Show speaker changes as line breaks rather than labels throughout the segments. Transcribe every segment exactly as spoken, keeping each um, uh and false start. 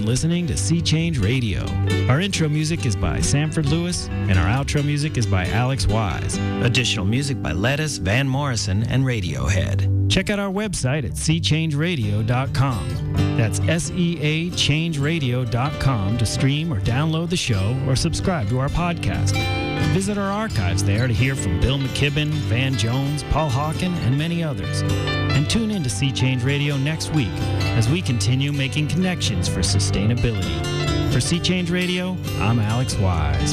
listening to Sea Change Radio. Our intro music is by Sanford Lewis, and our outro music is by Alex Wise. Additional music by Lettuce, Van Morrison, and Radiohead. Check out our website at sea change radio dot com. That's S E A change radio dot com to stream or download the show or subscribe to our podcast. Visit our archives there to hear from Bill McKibben, Van Jones, Paul Hawken, and many others. And tune in to Sea Change Radio next week as we continue making connections for sustainability. For Sea Change Radio, I'm Alex Wise.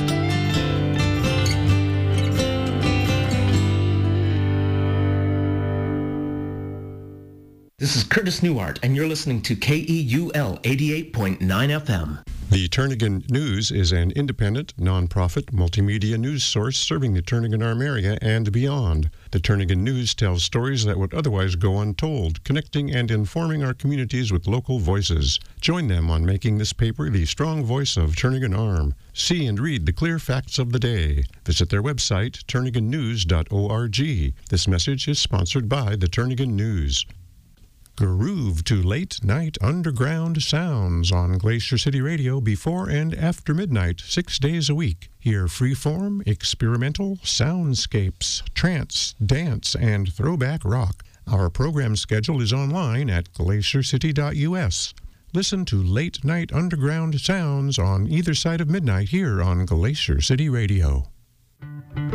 This is Curtis Newhart, and you're listening to K E U L eighty-eight point nine F M.
The Turnagain News is an independent, non-profit, multimedia news source serving the Turnagain-Arm area and beyond. The Turnagain News tells stories that would otherwise go untold, connecting and informing our communities with local voices. Join them on making this paper the strong voice of Turnagain-Arm. See and read the clear facts of the day. Visit their website, turnagain news dot org. This message is sponsored by the Turnagain News. Groove to late-night underground sounds on Glacier City Radio before and after midnight, six days a week. Hear freeform, experimental, soundscapes, trance, dance, and throwback rock. Our program schedule is online at glacier city dot U S. Listen to late-night underground sounds on either side of midnight here on Glacier City Radio.